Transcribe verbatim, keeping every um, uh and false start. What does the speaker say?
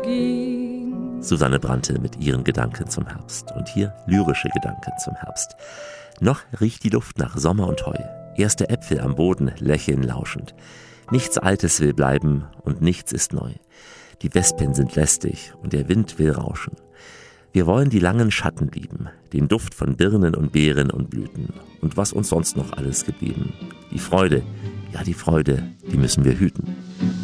ging. Susanne Brandte mit ihren Gedanken zum Herbst. Und hier lyrische Gedanken zum Herbst. Noch riecht die Luft nach Sommer und Heu. Erste Äpfel am Boden lächeln lauschend. Nichts Altes will bleiben und nichts ist neu. Die Wespen sind lästig und der Wind will rauschen. Wir wollen die langen Schatten lieben, den Duft von Birnen und Beeren und Blüten. Und was uns sonst noch alles geblieben. Die Freude, ja die Freude, die müssen wir hüten.